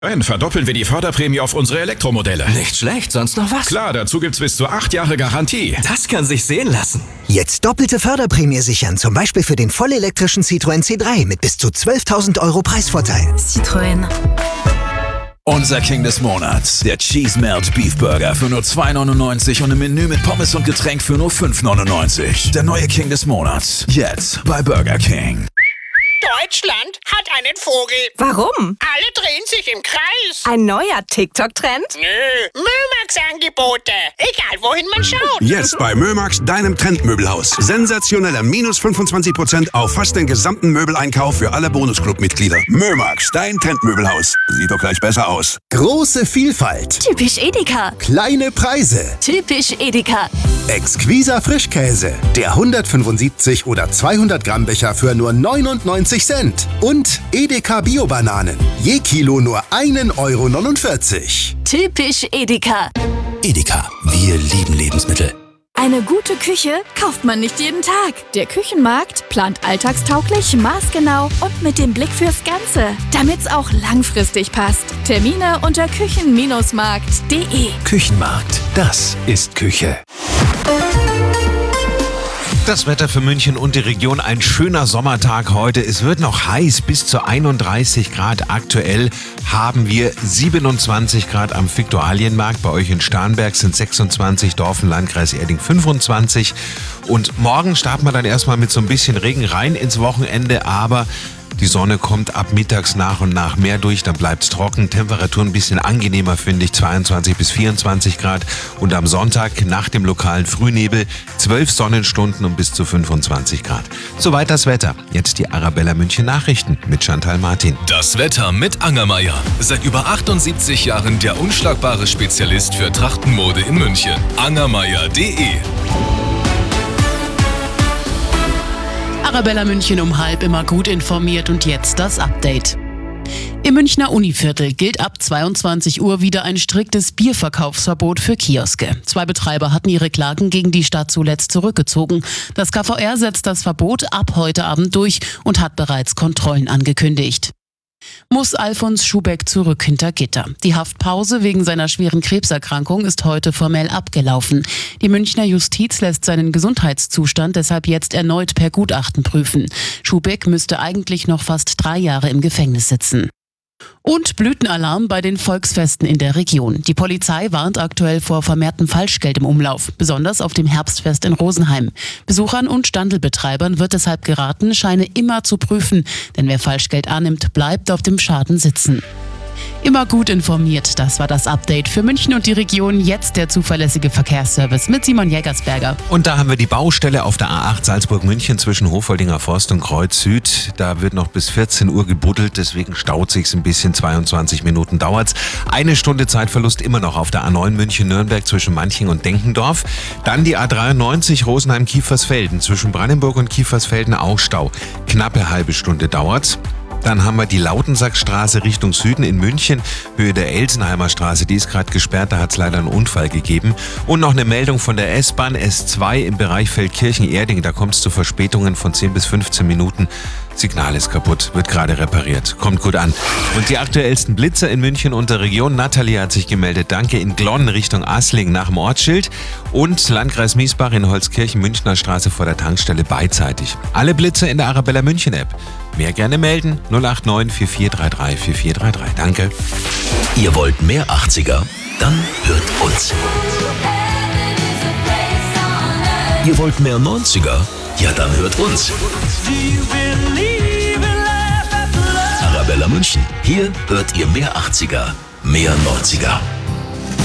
Verdoppeln wir die Förderprämie auf unsere Elektromodelle. Nicht schlecht, sonst noch was? Klar, dazu gibt's bis zu 8 Jahre Garantie. Das kann sich sehen lassen. Jetzt doppelte Förderprämie sichern, zum Beispiel für den vollelektrischen Citroën C3 mit bis zu 12.000 € Preisvorteil. Citroën. Unser King des Monats, der Cheese Melt Beef Burger für nur 2,99 und im Menü mit Pommes und Getränk für nur 5,99. Der neue King des Monats, jetzt bei Burger King. Deutschland hat einen Vogel. Warum? Alle drehen sich im Kreis. Ein neuer TikTok-Trend? Nö, Mömax-Angebote. Egal, wohin man schaut. Jetzt bei Mömax, deinem Trendmöbelhaus. Sensationeller minus 25% auf fast den gesamten Möbeleinkauf für alle Bonusclub-Mitglieder. Mömax, dein Trendmöbelhaus. Sieht doch gleich besser aus. Große Vielfalt. Typisch Edeka. Kleine Preise. Typisch Edeka. Exquiser Frischkäse. Der 175 oder 200 Gramm Becher für nur 99 Cent. Und Edeka Bio-Bananen. Je Kilo nur 1,49 €. Typisch Edeka. Edeka, wir lieben Lebensmittel. Eine gute Küche kauft man nicht jeden Tag. Der Küchenmarkt plant alltagstauglich, maßgenau und mit dem Blick fürs Ganze, damit's auch langfristig passt. Termine unter küchen-markt.de. Küchenmarkt, das ist Küche. Das Wetter für München und die Region, ein schöner Sommertag heute. Es wird noch heiß, bis zu 31 Grad. Aktuell haben wir 27 Grad am Viktualienmarkt. Bei euch in Starnberg sind 26, Dorfen, Landkreis Erding 25. Und morgen starten wir dann erstmal mit so ein bisschen Regen rein ins Wochenende, aber die Sonne kommt ab mittags nach und nach mehr durch, dann bleibt es trocken. Temperatur ein bisschen angenehmer, finde ich, 22 bis 24 Grad. Und am Sonntag nach dem lokalen Frühnebel 12 Sonnenstunden und bis zu 25 Grad. Soweit das Wetter. Jetzt die Arabella München Nachrichten mit Chantal Martin. Das Wetter mit Angermeier. Seit über 78 Jahren der unschlagbare Spezialist für Trachtenmode in München. Angermeier.de. Arabella München um 12 immer gut informiert und jetzt das Update. Im Münchner Univiertel gilt ab 22 Uhr wieder ein striktes Bierverkaufsverbot für Kioske. 2 Betreiber hatten ihre Klagen gegen die Stadt zuletzt zurückgezogen. Das KVR setzt das Verbot ab heute Abend durch und hat bereits Kontrollen angekündigt. Muss Alfons Schubeck zurück hinter Gitter. Die Haftpause wegen seiner schweren Krebserkrankung ist heute formell abgelaufen. Die Münchner Justiz lässt seinen Gesundheitszustand deshalb jetzt erneut per Gutachten prüfen. Schubeck müsste eigentlich noch fast 3 Jahre im Gefängnis sitzen. Und Blütenalarm bei den Volksfesten in der Region. Die Polizei warnt aktuell vor vermehrtem Falschgeld im Umlauf, besonders auf dem Herbstfest in Rosenheim. Besuchern und Standelbetreibern wird deshalb geraten, Scheine immer zu prüfen, denn wer Falschgeld annimmt, bleibt auf dem Schaden sitzen. Immer gut informiert, das war das Update für München und die Region. Jetzt der zuverlässige Verkehrsservice mit Simon Jägersberger. Und da haben wir die Baustelle auf der A8 Salzburg-München zwischen Hofoldinger Forst und Kreuz Süd. Da wird noch bis 14 Uhr gebuddelt, deswegen staut sich's ein bisschen, 22 Minuten dauert's. 1 Stunde Zeitverlust immer noch auf der A9 München-Nürnberg zwischen Manching und Denkendorf. Dann die A93 Rosenheim-Kiefersfelden zwischen Brandenburg und Kiefersfelden auch Stau. Knappe halbe Stunde dauert's. Dann haben wir die Lautensackstraße Richtung Süden in München, Höhe der Elsenheimer Straße, die ist gerade gesperrt, da hat es leider einen Unfall gegeben. Und noch eine Meldung von der S-Bahn S2 im Bereich Feldkirchen-Erding, da kommt es zu Verspätungen von 10 bis 15 Minuten. Signal ist kaputt, wird gerade repariert, kommt gut an. Und die aktuellsten Blitzer in München und der Region, Nathalie hat sich gemeldet, danke, in Glonn Richtung Asling nach dem Ortsschild und Landkreis Miesbach in Holzkirchen, Münchner Straße vor der Tankstelle beidseitig. Alle Blitzer in der Arabella München App. Mehr gerne melden, 089 4433 4433. Danke. Ihr wollt mehr 80er? Dann hört uns. Ihr wollt mehr 90er? Ja, dann hört uns. Arabella München. Hier hört ihr mehr 80er, mehr 90er.